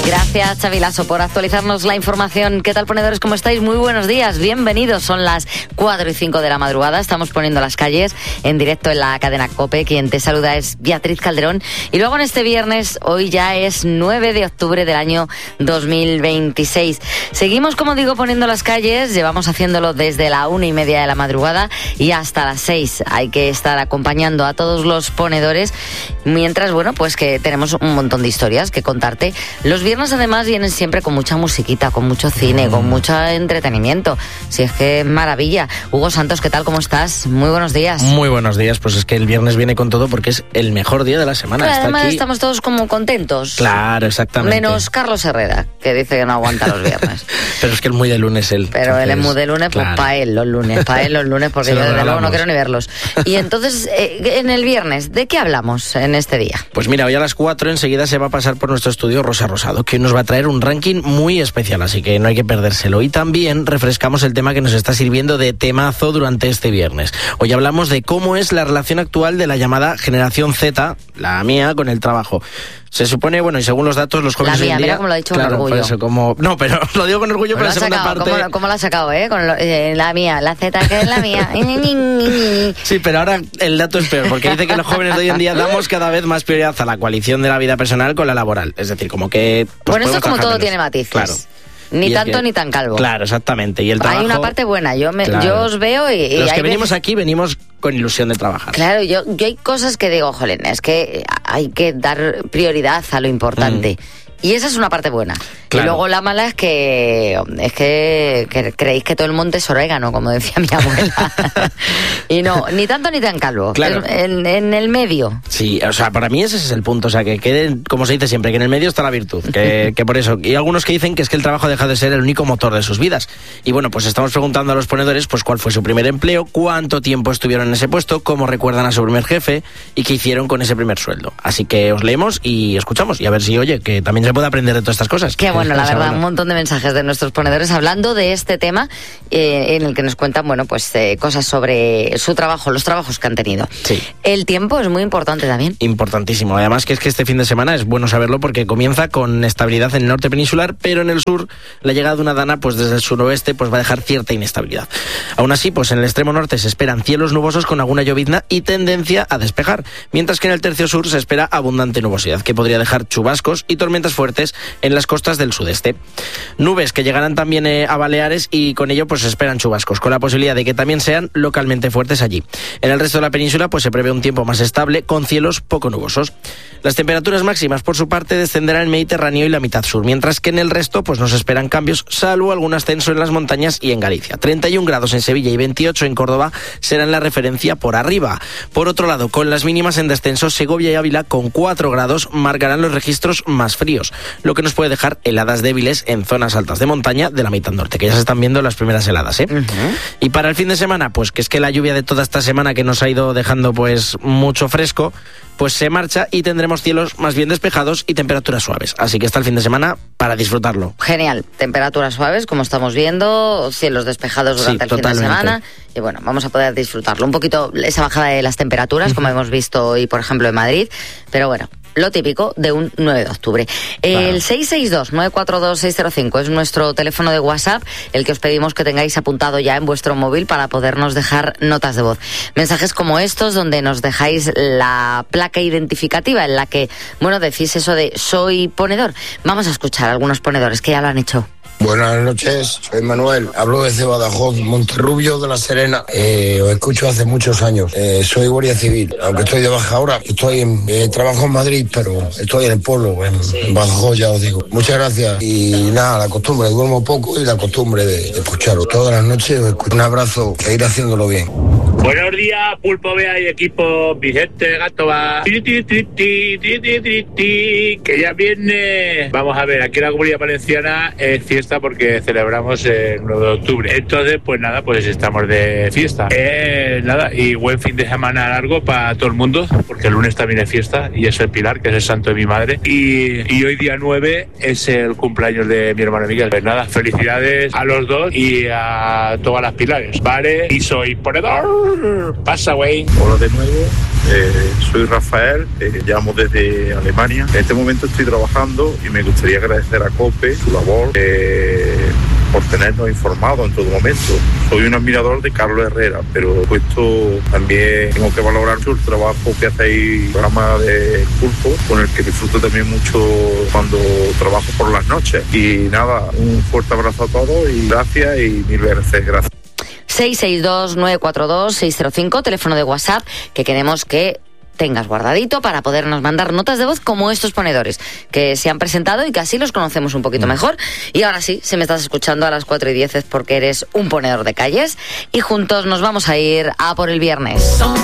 Gracias, Xavi Lasso, por actualizarnos la información. ¿Qué tal, ponedores? ¿Cómo estáis? Muy buenos días, bienvenidos. Son las 4:05 de la madrugada. Estamos poniendo las calles en directo en la cadena COPE. Quien te saluda es Beatriz Calderón. Y luego en este viernes, hoy ya es 9 de octubre del año 2026. Seguimos, como digo, poniendo las calles. Llevamos haciéndolo desde la 1:30 de la madrugada y hasta las 6. Hay que estar acompañando a todos los ponedores. Mientras, bueno, pues que tenemos un montón de historias que contarte. Los viernes además vienen siempre con mucha musiquita, con mucho cine, con mucho entretenimiento. Si es que es maravilla. Hugo Santos, ¿qué tal? ¿Cómo estás? Muy buenos días. Muy buenos días. Pues es que el viernes viene con todo porque es el mejor día de la semana. Pero además aquí. Estamos todos como contentos. Claro, exactamente. Menos Carlos Herrera, que dice que no aguanta los viernes. Pero es que es muy de lunes él. Pero entonces, él es muy de lunes, pues claro. para él los lunes, porque yo desde luego no quiero ni verlos. Y entonces, en el viernes, ¿de qué hablamos en este día? Pues mira, hoy a las 4 enseguida se va a pasar por nuestro estudio Rosa Rosado, que nos va a traer un ranking muy especial, así que no hay que perdérselo. Y también refrescamos el tema que nos está sirviendo de temazo durante este viernes. Hoy hablamos de cómo es la relación actual de la llamada generación Z, la mía, con el trabajo. Se supone, bueno, y según los datos, los jóvenes la mía, hoy en día... mira cómo lo ha dicho claro, con orgullo. Por eso, no, pero lo digo con orgullo, pero la segunda sacado, parte... ¿Cómo lo ha sacado, la mía, la Z que es la mía. Sí, pero ahora el dato es peor, porque dice que los jóvenes de hoy en día damos cada vez más prioridad a la coalición de la vida personal con la laboral. Es decir, como que... Pues, bueno, esto como todo tiene matices. Claro. Ni tanto ni tan calvo. Claro, exactamente. Y el trabajo... Hay una parte buena, yo os veo y los que hay venimos aquí venimos con ilusión de trabajar. Claro, yo hay cosas que digo, jolín, es que hay que dar prioridad a lo importante. Y esa es una parte buena. Claro. Y luego la mala es que creéis que todo el monte es orégano, como decía mi abuela. Y no, ni tanto ni tan calvo. Claro. En el medio. Sí, o sea, para mí ese es el punto. O sea, que quede, como se dice siempre, que en el medio está la virtud. Que por eso. Y algunos que dicen que es que el trabajo deja de ser el único motor de sus vidas. Y bueno, pues estamos preguntando a los ponedores pues cuál fue su primer empleo, cuánto tiempo estuvieron en ese puesto, cómo recuerdan a su primer jefe y qué hicieron con ese primer sueldo. Así que os leemos y escuchamos. Y a ver si, oye, que también se puede aprender de todas estas cosas. Qué bueno, la verdad, un montón de mensajes de nuestros ponedores hablando de este tema en el que nos cuentan, bueno, pues cosas sobre su trabajo, los trabajos que han tenido. Sí. El tiempo es muy importante también. Importantísimo. Además que es que este fin de semana es bueno saberlo porque comienza con estabilidad en el norte peninsular, pero en el sur la llegada de una dana pues desde el suroeste pues va a dejar cierta inestabilidad. Aún así, pues en el extremo norte se esperan cielos nubosos con alguna llovizna y tendencia a despejar, mientras que en el tercio sur se espera abundante nubosidad, que podría dejar chubascos y tormentas fuertes en las costas del sudeste. Nubes que llegarán también a Baleares y con ello pues se esperan chubascos, con la posibilidad de que también sean localmente fuertes allí. En el resto de la península pues se prevé un tiempo más estable con cielos poco nubosos. Las temperaturas máximas por su parte descenderán en el Mediterráneo y la mitad sur, mientras que en el resto pues no se esperan cambios, salvo algún ascenso en las montañas y en Galicia. 31 grados en Sevilla y 28 en Córdoba serán la referencia por arriba. Por otro lado, con las mínimas en descenso, Segovia y Ávila con 4 grados marcarán los registros más fríos, lo que nos puede dejar heladas débiles en zonas altas de montaña de la mitad norte, que ya se están viendo las primeras heladas, ¿eh? Y para el fin de semana, pues que es que la lluvia de toda esta semana que nos ha ido dejando pues mucho fresco, pues se marcha y tendremos cielos más bien despejados y temperaturas suaves. Así que está el fin de semana para disfrutarlo. Genial, temperaturas suaves, como estamos viendo, cielos despejados durante el fin de semana. Y bueno, vamos a poder disfrutarlo. Un poquito esa bajada de las temperaturas, como hemos visto hoy, por ejemplo, en Madrid. Pero bueno, lo típico de un 9 de octubre. El 662-942-605 es nuestro teléfono de WhatsApp, el que os pedimos que tengáis apuntado ya en vuestro móvil para podernos dejar notas de voz. Mensajes como estos, donde nos dejáis la placa identificativa en la que, bueno, decís eso de soy ponedor. Vamos a escuchar a algunos ponedores que ya lo han hecho. Buenas noches, soy Manuel, hablo desde Badajoz, Monterrubio de La Serena. Os escucho hace muchos años. Soy guardia civil, aunque estoy de baja ahora. Trabajo en Madrid, pero estoy en el pueblo, en Badajoz, ya os digo. Muchas gracias. Y nada, la costumbre, duermo poco y la costumbre de escucharos. Todas las noches os escucho. Un abrazo, que ir haciéndolo bien. Buenos días, Pulpo Bea y equipo. Vicente Gato va. Que ya viene. Vamos a ver, aquí en la Comunidad Valenciana es fiesta porque celebramos el 9 de octubre. Entonces, pues nada, pues estamos de fiesta. Nada, y buen fin de semana largo para todo el mundo, porque el lunes también es fiesta y es el Pilar, que es el santo de mi madre. Y hoy día 9 es el cumpleaños de mi hermano Miguel. Pues nada, felicidades a los dos y a todas las Pilares, ¿vale? Y soy ponedor. Pasa, güey. Hola de nuevo. Soy Rafael, llamo desde Alemania. En este momento estoy trabajando y me gustaría agradecer a COPE su labor por tenernos informados en todo momento. Soy un admirador de Carlos Herrera, pero puesto también tengo que valorar mucho el trabajo que hacéis, el programa de Pulpo, con el que disfruto también mucho cuando trabajo por las noches. Y nada, un fuerte abrazo a todos y gracias y mil veces gracias. 662-942-605, teléfono de WhatsApp, que queremos que tengas guardadito para podernos mandar notas de voz como estos ponedores que se han presentado y que así los conocemos un poquito mejor. Y ahora sí, si me estás escuchando a las 4:10 es porque eres un ponedor de calles y juntos nos vamos a ir a por el viernes.